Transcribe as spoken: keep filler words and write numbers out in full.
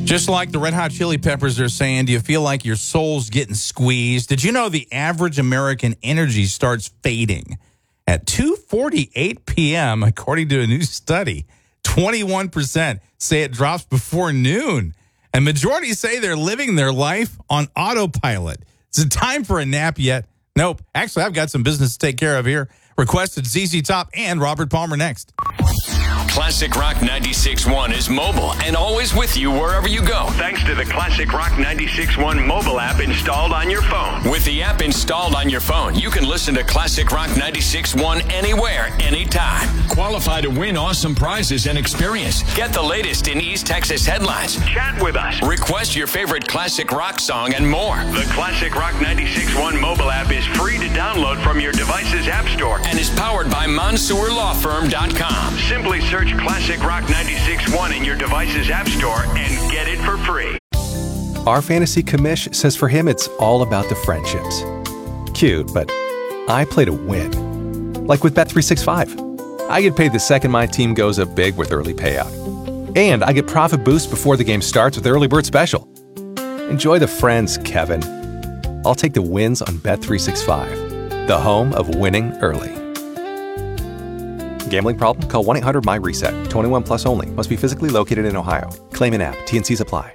Just like the Red Hot Chili Peppers are saying, do you feel like your soul's getting squeezed? Did you know the average American energy starts fading at two forty-eight p.m., according to a new study? twenty-one percent say it drops before noon. And majority say they're living their life on autopilot. Is it time for a nap yet? Nope. Actually, I've got some business to take care of here. Requested Z Z Top and Robert Palmer next. Classic Rock ninety-six point one is mobile and always with you wherever you go. Thanks to the Classic Rock ninety-six point one mobile app installed on your phone. With the app installed on your phone, you can listen to Classic Rock ninety-six point one anywhere, anytime. Qualify to win awesome prizes and experience. Get the latest in East Texas headlines. Chat with us. Request your favorite classic rock song and more. The Classic Rock ninety-six point one mobile app is free to download from your device's app store and is powered by Mansour Law Firm dot com. Simply search Classic Rock ninety-six point one in your device's app store and get it for free. Our fantasy commish says for him it's all about the friendships. Cute, but I play to win. Like with Bet three sixty-five. I get paid the second my team goes up big with early payout. And I get profit boost before the game starts with Early Bird Special. Enjoy the friends, Kevin. I'll take the wins on Bet three sixty-five, the home of winning early. Gambling problem? Call one eight hundred M Y RESET. twenty-one plus only. Must be physically located in Ohio. Claim in app. T and Cs apply.